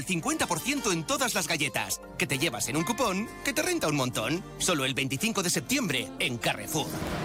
50% en todas las galletas, que te llevas en un cupón que te renta un montón. Solo el 25 de septiembre en Carrefour.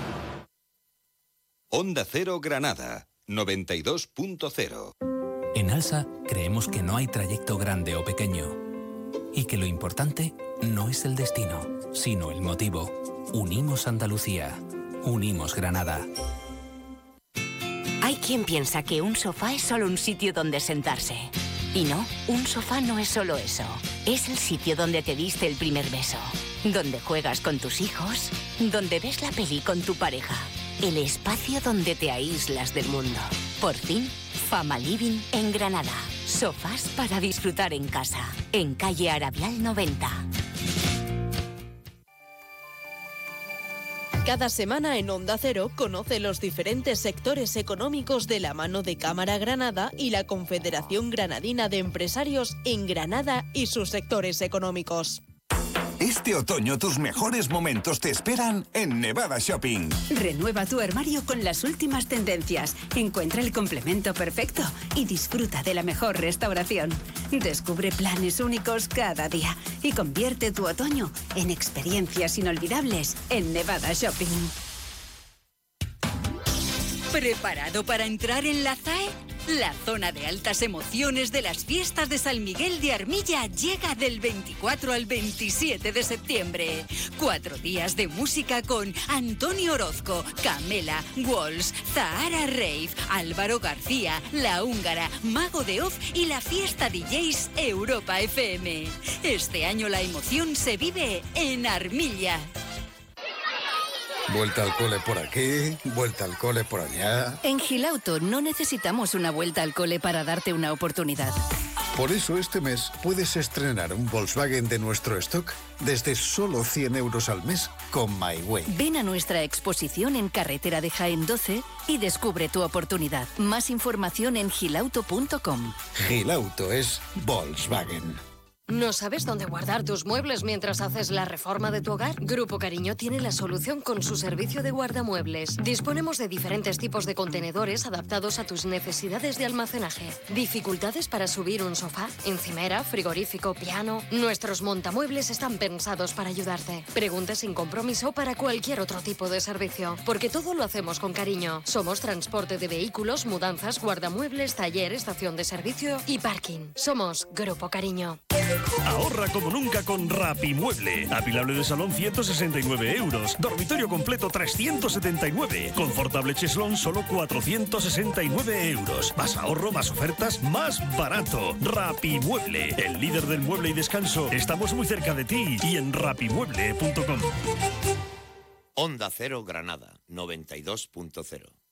Onda Cero Granada, 92.0. En Alsa creemos que no hay trayecto grande o pequeño y que lo importante no es el destino, sino el motivo. Unimos Andalucía. Unimos Granada. Hay quien piensa que un sofá es solo un sitio donde sentarse. Y no, un sofá no es solo eso. Es el sitio donde te diste el primer beso, donde juegas con tus hijos, donde ves la peli con tu pareja. El espacio donde te aíslas del mundo. Por fin, Fama Living en Granada. Sofás para disfrutar en casa. En calle Arabial 90. Cada semana en Onda Cero conoce los diferentes sectores económicos de la mano de Cámara Granada y la Confederación Granadina de Empresarios en Granada y sus sectores económicos. Este otoño tus mejores momentos te esperan en Nevada Shopping. Renueva tu armario con las últimas tendencias. Encuentra el complemento perfecto y disfruta de la mejor restauración. Descubre planes únicos cada día y convierte tu otoño en experiencias inolvidables en Nevada Shopping. ¿Preparado para entrar en la ZAE? La zona de altas emociones de las fiestas de San Miguel de Armilla llega del 24 al 27 de septiembre. 4 días de música con Antonio Orozco, Camela, Walls, Zahara Rave, Álvaro García, La Húngara, Mago de Oz y la fiesta DJs Europa FM. Este año la emoción se vive en Armilla. Vuelta al cole por aquí, vuelta al cole por allá. En Gilauto no necesitamos una vuelta al cole para darte una oportunidad. Por eso este mes puedes estrenar un Volkswagen de nuestro stock desde solo 100 euros al mes con MyWay. Ven a nuestra exposición en Carretera de Jaén 12 y descubre tu oportunidad. Más información en gilauto.com. Gilauto es Volkswagen. ¿No sabes dónde guardar tus muebles mientras haces la reforma de tu hogar? Grupo Cariño tiene la solución con su servicio de guardamuebles. Disponemos de diferentes tipos de contenedores adaptados a tus necesidades de almacenaje. ¿Dificultades para subir un sofá, encimera, frigorífico, piano? Nuestros montamuebles están pensados para ayudarte. Pregunta sin compromiso para cualquier otro tipo de servicio. Porque todo lo hacemos con cariño. Somos transporte de vehículos, mudanzas, guardamuebles, taller, estación de servicio y parking. Somos Grupo Cariño. Ahorra como nunca con Rapimueble. Apilable de salón 169 euros. Dormitorio completo 379. Confortable cheslón solo 469 euros. Más ahorro, más ofertas, más barato. Rapimueble, el líder del mueble y descanso. Estamos muy cerca de ti y en rapimueble.com. Onda Cero Granada, 92.0.